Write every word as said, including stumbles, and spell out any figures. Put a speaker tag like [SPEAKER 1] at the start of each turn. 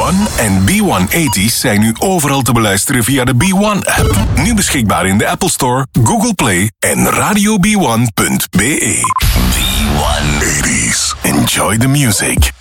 [SPEAKER 1] one en B honderdtachtig zijn nu overal te beluisteren via de B one-app. Nu beschikbaar in de Apple Store, Google Play en radio b one punt b e. B honderdtachtig. Enjoy the music.